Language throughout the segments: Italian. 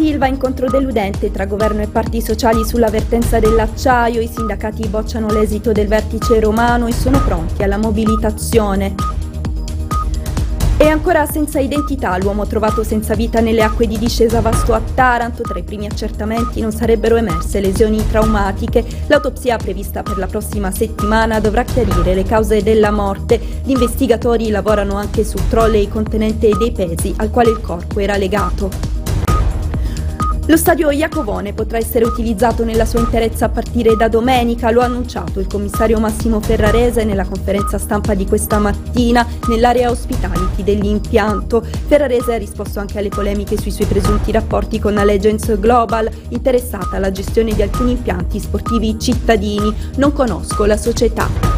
Silva, incontro deludente tra governo e parti sociali sulla vertenza dell'acciaio, i sindacati bocciano l'esito del vertice romano e sono pronti alla mobilitazione. E ancora senza identità, l'uomo trovato senza vita nelle acque di discesa Vasto a Taranto. Tra i primi accertamenti non sarebbero emerse lesioni traumatiche. L'autopsia prevista per la prossima settimana dovrà chiarire le cause della morte. Gli investigatori lavorano anche su trolley contenente dei pesi al quale il corpo era legato. Lo stadio Iacovone potrà essere utilizzato nella sua interezza a partire da domenica, lo ha annunciato il commissario Massimo Ferrarese nella conferenza stampa di questa mattina nell'area ospitality dell'impianto. Ferrarese ha risposto anche alle polemiche sui suoi presunti rapporti con Allegiance Global, interessata alla gestione di alcuni impianti sportivi cittadini. Non conosco la società.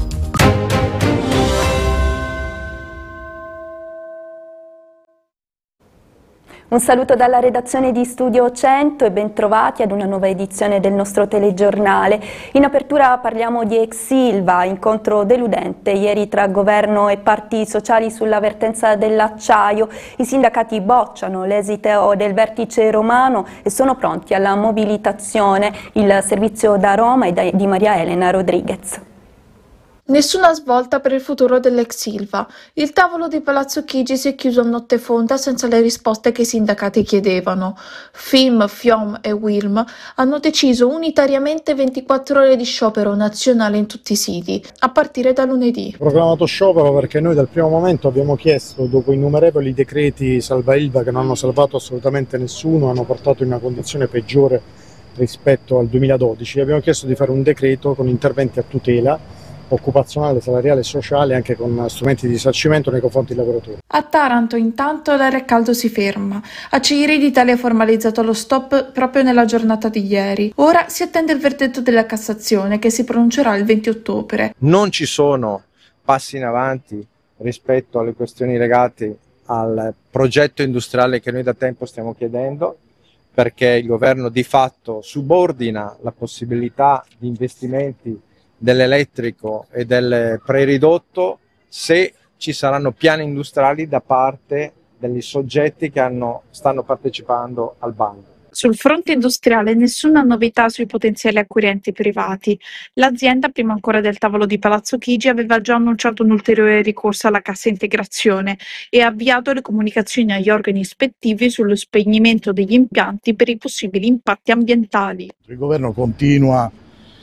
Un saluto dalla redazione di Studio 100 e bentrovati ad una nuova edizione del nostro telegiornale. In apertura parliamo di ex Silva, incontro deludente ieri tra governo e parti sociali sulla vertenza dell'acciaio. I sindacati bocciano l'esito del vertice romano e sono pronti alla mobilitazione. Il servizio da Roma è di Maria Elena Rodriguez. Nessuna svolta per il futuro dell'ex Silva. Il tavolo di Palazzo Chigi si è chiuso a notte fonda senza le risposte che i sindacati chiedevano. FIM, FIOM e WILM hanno deciso unitariamente 24 ore di sciopero nazionale in tutti i siti, a partire da lunedì. Proclamato sciopero perché noi dal primo momento abbiamo chiesto, dopo innumerevoli decreti salva Ilva che non hanno salvato assolutamente nessuno, hanno portato in una condizione peggiore rispetto al 2012, abbiamo chiesto di fare un decreto con interventi a tutela occupazionale, salariale e sociale, anche con strumenti di risarcimento nei confronti dei lavoratori. A Taranto intanto l'aria a caldo si ferma. Acciaierie d'Italia ha formalizzato lo stop proprio nella giornata di ieri. Ora si attende il verdetto della Cassazione che si pronuncerà il 20 ottobre. Non ci sono passi in avanti rispetto alle questioni legate al progetto industriale che noi da tempo stiamo chiedendo, perché il governo di fatto subordina la possibilità di investimenti dell'elettrico e del preridotto se ci saranno piani industriali da parte degli soggetti che stanno partecipando al bando. Sul fronte industriale nessuna novità sui potenziali acquirenti privati. L'azienda, prima ancora del tavolo di Palazzo Chigi, aveva già annunciato un ulteriore ricorso alla cassa integrazione e ha avviato le comunicazioni agli organi ispettivi sullo spegnimento degli impianti per i possibili impatti ambientali. Il governo continua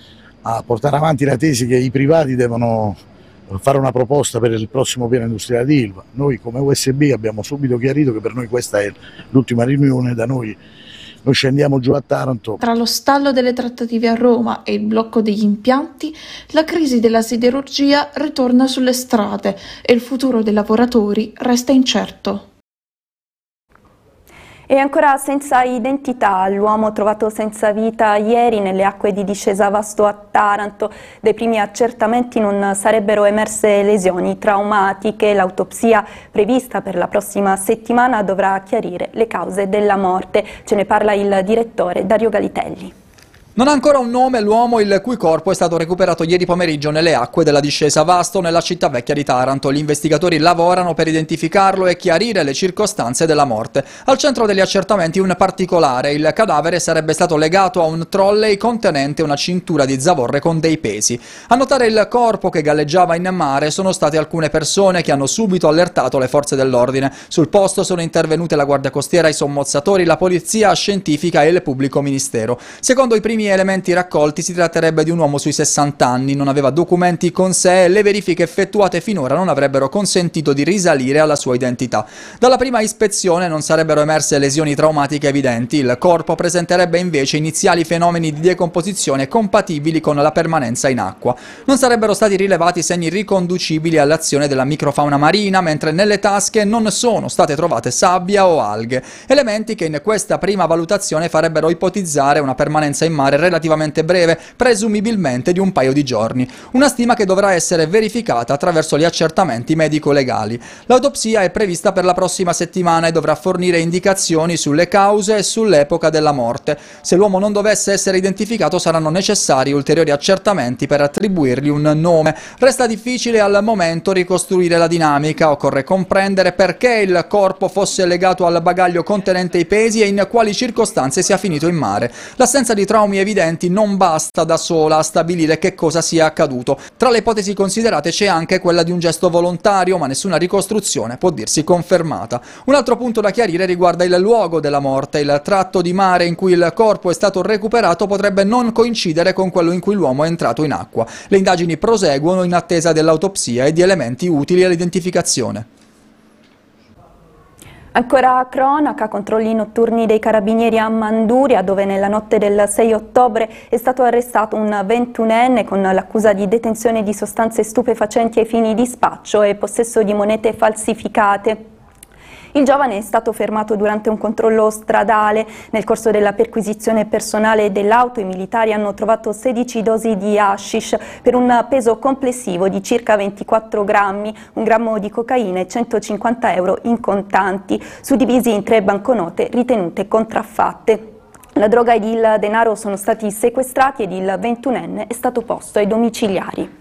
a portare avanti la tesi che i privati devono fare una proposta per il prossimo piano industriale di Ilva. Noi come USB abbiamo subito chiarito che per noi questa è l'ultima riunione, da noi scendiamo giù a Taranto. Tra lo stallo delle trattative a Roma e il blocco degli impianti, la crisi della siderurgia ritorna sulle strade e il futuro dei lavoratori resta incerto. E ancora senza identità, l'uomo trovato senza vita ieri nelle acque di discesa Vasto a Taranto. Dai primi accertamenti non sarebbero emerse lesioni traumatiche. L'autopsia prevista per la prossima settimana dovrà chiarire le cause della morte. Ce ne parla il direttore Dario Galitelli. Non ha ancora un nome l'uomo il cui corpo è stato recuperato ieri pomeriggio nelle acque della discesa Vasto nella città vecchia di Taranto. Gli investigatori lavorano per identificarlo e chiarire le circostanze della morte. Al centro degli accertamenti un particolare: il cadavere sarebbe stato legato a un trolley contenente una cintura di zavorre con dei pesi. A notare il corpo che galleggiava in mare sono state alcune persone che hanno subito allertato le forze dell'ordine. Sul posto sono intervenute la Guardia Costiera, i sommozzatori, la polizia scientifica e il pubblico ministero. Secondo i primi elementi raccolti si tratterebbe di un uomo sui 60 anni, non aveva documenti con sé e le verifiche effettuate finora non avrebbero consentito di risalire alla sua identità. Dalla prima ispezione non sarebbero emerse lesioni traumatiche evidenti, il corpo presenterebbe invece iniziali fenomeni di decomposizione compatibili con la permanenza in acqua. Non sarebbero stati rilevati segni riconducibili all'azione della microfauna marina, mentre nelle tasche non sono state trovate sabbia o alghe, elementi che in questa prima valutazione farebbero ipotizzare una permanenza in mare temporale relativamente breve, presumibilmente di un paio di giorni. Una stima che dovrà essere verificata attraverso gli accertamenti medico-legali. L'autopsia è prevista per la prossima settimana e dovrà fornire indicazioni sulle cause e sull'epoca della morte. Se l'uomo non dovesse essere identificato saranno necessari ulteriori accertamenti per attribuirgli un nome. Resta difficile al momento ricostruire la dinamica, occorre comprendere perché il corpo fosse legato al bagaglio contenente i pesi e in quali circostanze sia finito in mare. L'assenza di traumi evidenti non basta da sola a stabilire che cosa sia accaduto. Tra le ipotesi considerate c'è anche quella di un gesto volontario, ma nessuna ricostruzione può dirsi confermata. Un altro punto da chiarire riguarda il luogo della morte. Il tratto di mare in cui il corpo è stato recuperato potrebbe non coincidere con quello in cui l'uomo è entrato in acqua. Le indagini proseguono in attesa dell'autopsia e di elementi utili all'identificazione. Ancora cronaca, controlli notturni dei carabinieri a Manduria, dove nella notte del 6 ottobre è stato arrestato un 21enne con l'accusa di detenzione di sostanze stupefacenti ai fini di spaccio e possesso di monete falsificate. Il giovane è stato fermato durante un controllo stradale. Nel corso della perquisizione personale dell'auto i militari hanno trovato 16 dosi di hashish per un peso complessivo di circa 24 grammi, 1 grammo di cocaina e 150 euro in contanti, suddivisi in 3 banconote ritenute contraffatte. La droga ed il denaro sono stati sequestrati ed il 21enne è stato posto ai domiciliari.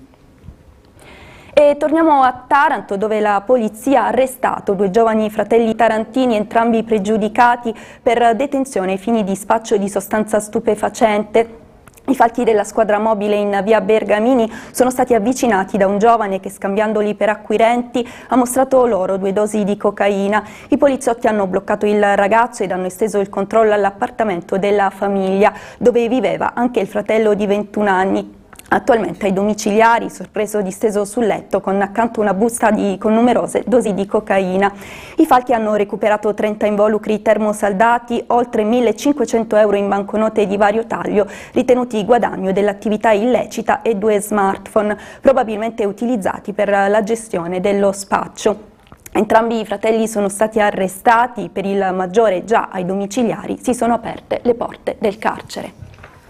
E torniamo a Taranto, dove la polizia ha arrestato 2 giovani fratelli tarantini, entrambi pregiudicati per detenzione ai fini di spaccio di sostanza stupefacente. I falchi della squadra mobile in via Bergamini sono stati avvicinati da un giovane che, scambiandoli per acquirenti, ha mostrato loro 2 dosi di cocaina. I poliziotti hanno bloccato il ragazzo ed hanno esteso il controllo all'appartamento della famiglia, dove viveva anche il fratello di 21 anni. Attualmente ai domiciliari, sorpreso disteso sul letto con accanto una busta con numerose dosi di cocaina. I falchi hanno recuperato 30 involucri termosaldati, oltre 1.500 euro in banconote di vario taglio, ritenuti guadagno dell'attività illecita, e 2 smartphone, probabilmente utilizzati per la gestione dello spaccio. Entrambi i fratelli sono stati arrestati, per il maggiore già ai domiciliari si sono aperte le porte del carcere.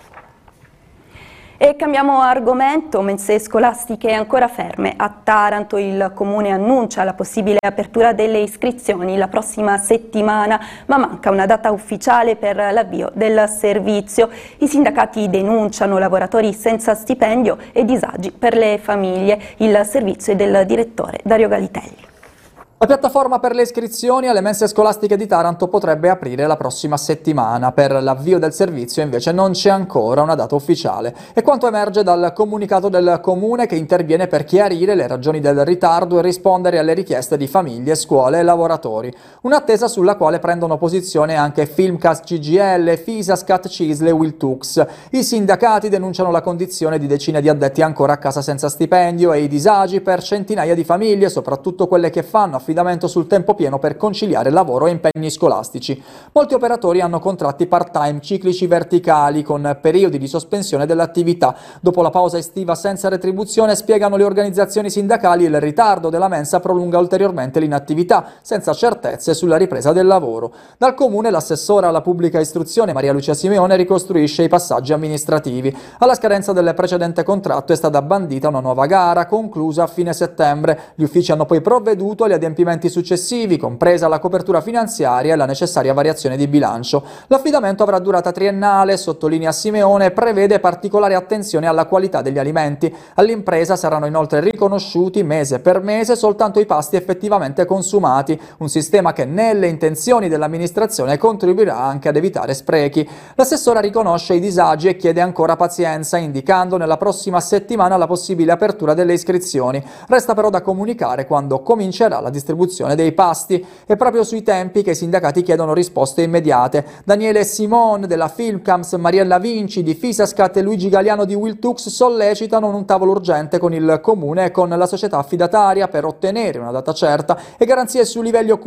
E cambiamo argomento, mense scolastiche ancora ferme. A Taranto il Comune annuncia la possibile apertura delle iscrizioni la prossima settimana, ma manca una data ufficiale per l'avvio del servizio. I sindacati denunciano lavoratori senza stipendio e disagi per le famiglie. Il servizio è del direttore Dario Galitelli. La piattaforma per le iscrizioni alle mense scolastiche di Taranto potrebbe aprire la prossima settimana. Per l'avvio del servizio invece non c'è ancora una data ufficiale. È quanto emerge dal comunicato del Comune, che interviene per chiarire le ragioni del ritardo e rispondere alle richieste di famiglie, scuole e lavoratori. Un'attesa sulla quale prendono posizione anche Filmcast CGL, Fisascat, Cisle e Wiltux. I sindacati denunciano la condizione di decine di addetti ancora a casa senza stipendio e i disagi per centinaia di famiglie, soprattutto quelle che fanno affidamento sul tempo pieno per conciliare lavoro e impegni scolastici. Molti operatori hanno contratti part-time ciclici verticali con periodi di sospensione dell'attività. Dopo la pausa estiva senza retribuzione, spiegano le organizzazioni sindacali, il ritardo della mensa prolunga ulteriormente l'inattività, senza certezze sulla ripresa del lavoro. Dal Comune l'assessora alla pubblica istruzione Maria Lucia Simeone ricostruisce i passaggi amministrativi. Alla scadenza del precedente contratto è stata bandita una nuova gara, conclusa a fine settembre. Gli uffici hanno poi provveduto agli adempimenti successivi, compresa la copertura finanziaria e la necessaria variazione di bilancio. L'affidamento avrà durata triennale, sottolinea Simeone, e prevede particolare attenzione alla qualità degli alimenti. All'impresa saranno inoltre riconosciuti mese per mese soltanto i pasti effettivamente consumati, un sistema che nelle intenzioni dell'amministrazione contribuirà anche ad evitare sprechi. L'assessora riconosce i disagi e chiede ancora pazienza, indicando nella prossima settimana la possibile apertura delle iscrizioni. Resta però da comunicare quando comincerà la distribuzione dei pasti. È proprio sui tempi che i sindacati chiedono risposte immediate. Daniele Simon della Filmcams, Mariella Vinci di Fisascat e Luigi Galiano di Wiltux sollecitano un tavolo urgente con il Comune e con la società affidataria per ottenere una data certa e garanzie su livelli